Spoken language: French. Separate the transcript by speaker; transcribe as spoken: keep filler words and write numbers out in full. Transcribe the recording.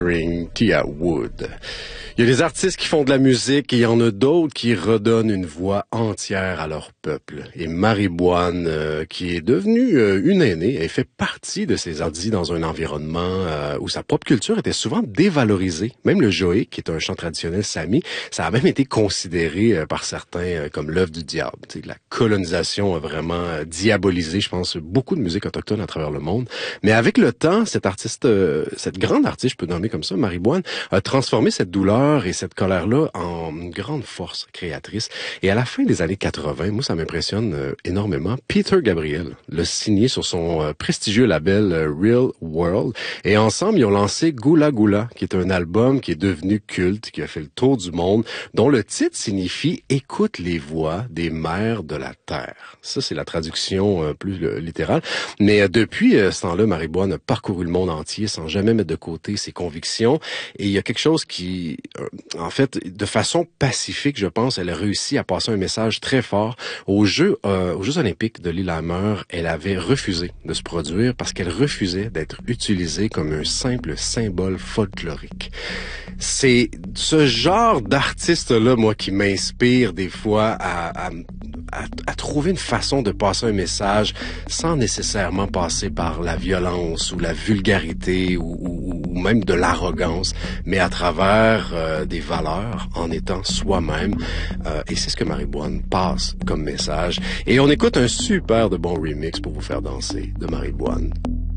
Speaker 1: Tia Wood. Il y a des artistes qui font de la musique et il y en a d'autres qui redonnent une voix entière à leur peuple. Et Marie-Boine, euh, qui est devenue euh, une aînée, elle fait partie de ces artistes dans un environnement euh, où sa propre culture était souvent dévalorisée. Même le Joé, qui est un chant traditionnel sami, ça a même été considéré euh, par certains euh, comme l'œuvre du diable. Tu sais, la colonisation a vraiment euh, diabolisé, je pense, beaucoup de musique autochtone à travers le monde. Mais avec le temps, cet artiste, euh, cette grande artiste, je peux nommer comme ça, Marie-Boine, a transformé cette douleur et cette colère-là en une grande force créatrice. Et à la fin des années quatre-vingts, moi, ça m'impressionne euh, énormément. Peter Gabriel l'a signé sur son euh, prestigieux label euh, Real World. Et ensemble, ils ont lancé Gula Gula, qui est un album qui est devenu culte, qui a fait le tour du monde, dont le titre signifie « Écoute les voix des mères de la terre ». Ça, c'est la traduction euh, plus euh, littérale. Mais euh, depuis euh, ce temps-là, Marie-Boine a parcouru le monde entier sans jamais mettre de côté ses convictions. Et il y a quelque chose qui, euh, en fait, de façon pacifique, je pense, elle a réussi à passer un message très fort. Aux Jeux, euh, aux Jeux olympiques de Lillehammer, elle avait refusé de se produire parce qu'elle refusait d'être utilisée comme un simple symbole folklorique. C'est ce genre d'artiste-là, moi, qui m'inspire des fois à, à, à, à trouver une façon de passer un message sans nécessairement passer par la violence ou la vulgarité ou, ou, ou même de l'arrogance, mais à travers euh, des valeurs, en étant soi-même. Euh, et c'est ce que Marie-Boine passe comme message. Et on écoute un super de bon remix pour vous faire danser de Marie-Boine.